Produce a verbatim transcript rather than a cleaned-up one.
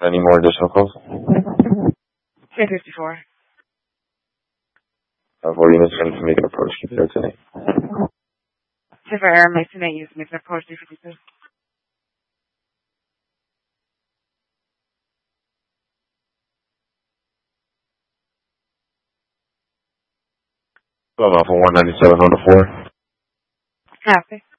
Any more additional calls? three fifty-four. Uh, four units ready to make an approach. Keep it there today. Silver Air, Mason eight units, make an approach three fifty-two. twelve Alpha one ninety-seven on the four. Copy.